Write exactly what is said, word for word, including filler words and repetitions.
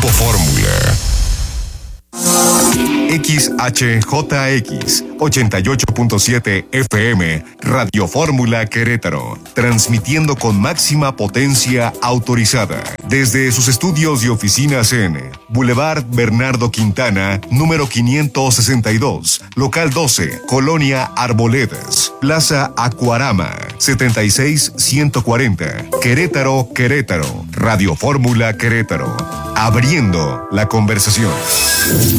Fórmula. X H J X ochenta y ocho punto siete F M, Radio Fórmula Querétaro, transmitiendo con máxima potencia autorizada desde sus estudios y oficinas en Boulevard Bernardo Quintana, número quinientos sesenta y dos, local doce, Colonia Arboledas, Plaza Acuarama, setenta y seis ciento cuarenta, Querétaro, Querétaro, Radio Fórmula Querétaro, abriendo la conversación.